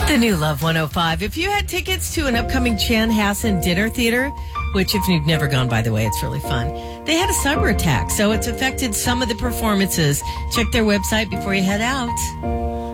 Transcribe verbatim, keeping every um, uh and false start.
The new Love one oh five. If you had tickets to an upcoming Chanhassen Dinner Theater, which if you've never gone, by the way, it's really fun. They had a cyber attack, so it's affected some of the performances. Check their website before you head out.